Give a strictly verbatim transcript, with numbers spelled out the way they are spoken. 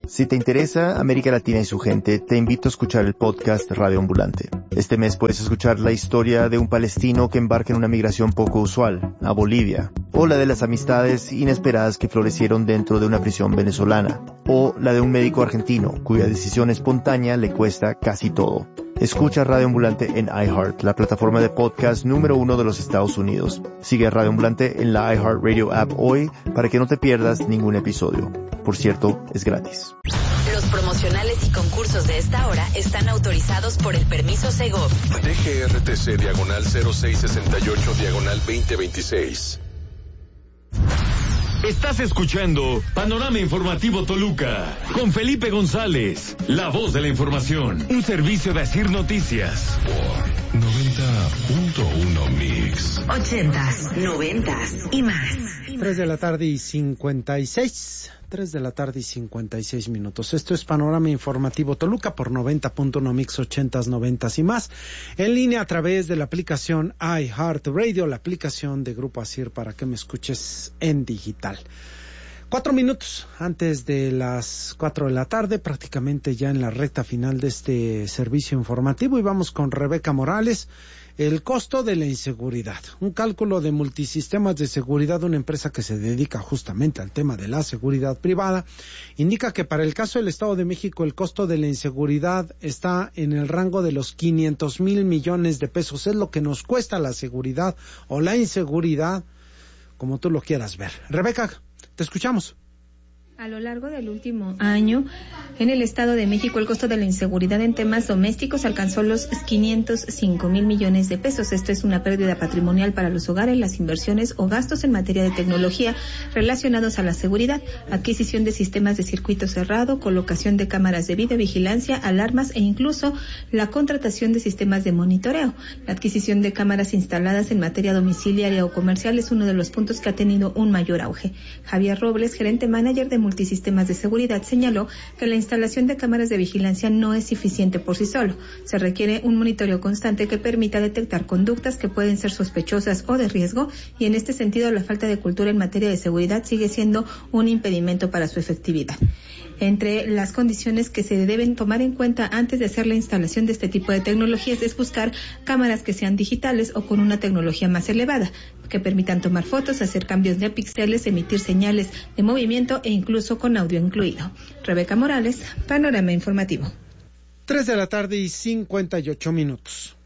Si te interesa América Latina y su gente, te invito a escuchar el podcast Radio Ambulante. Este mes puedes escuchar la historia de un palestino que embarca en una migración poco usual, a Bolivia, o la de las amistades inesperadas que florecieron dentro de una prisión venezolana, o la de un médico argentino cuya decisión espontánea le cuesta casi todo. Escucha Radio Ambulante en iHeart, la plataforma de podcast número uno de los Estados Unidos. Sigue a Radio Ambulante en la iHeartRadio app hoy para que no te pierdas ningún episodio. Por cierto, es gratis. Los promocionales y concursos de esta hora están autorizados por el permiso Segov. D G R T C diagonal cero seis sesenta y ocho diagonal veinte veintiséis. Estás escuchando Panorama Informativo Toluca con Felipe González, la voz de la información, un servicio de Asir Noticias. Por noventa punto uno Mix. Ochentas, noventas y más. Tres de la tarde y cincuenta y seis. Tres de la tarde y cincuenta y seis minutos. Esto es Panorama Informativo Toluca por noventa punto uno Mix, ochentas, noventas y más. En línea a través de la aplicación iHeartRadio, la aplicación de Grupo Asir para que me escuches en digital. Cuatro minutos antes de las cuatro de la tarde, prácticamente ya en la recta final de este servicio informativo, y vamos con Rebeca Morales. El costo de la inseguridad. Un cálculo de Multisistemas de Seguridad, una empresa que se dedica justamente al tema de la seguridad privada, indica que para el caso del Estado de México el costo de la inseguridad está en el rango de los quinientos mil millones de pesos. Es lo que nos cuesta la seguridad o la inseguridad, como tú lo quieras ver. Rebeca, te escuchamos. A lo largo del último año, en el Estado de México, el costo de la inseguridad en temas domésticos alcanzó los quinientos cinco mil millones de pesos. Esto es una pérdida patrimonial para los hogares, las inversiones o gastos en materia de tecnología relacionados a la seguridad, adquisición de sistemas de circuito cerrado, colocación de cámaras de videovigilancia, alarmas e incluso la contratación de sistemas de monitoreo. La adquisición de cámaras instaladas en materia domiciliaria o comercial es uno de los puntos que ha tenido un mayor auge. Javier Robles, gerente manager de Multisistemas de Seguridad, señaló que la instalación de cámaras de vigilancia no es eficiente por sí solo. Se requiere un monitoreo constante que permita detectar conductas que pueden ser sospechosas o de riesgo, y en este sentido la falta de cultura en materia de seguridad sigue siendo un impedimento para su efectividad. Entre las condiciones que se deben tomar en cuenta antes de hacer la instalación de este tipo de tecnologías es buscar cámaras que sean digitales o con una tecnología más elevada, que permitan tomar fotos, hacer cambios de píxeles, emitir señales de movimiento e incluso con audio incluido. Rebeca Morales, Panorama Informativo. Tres de la tarde y cincuenta y ocho minutos.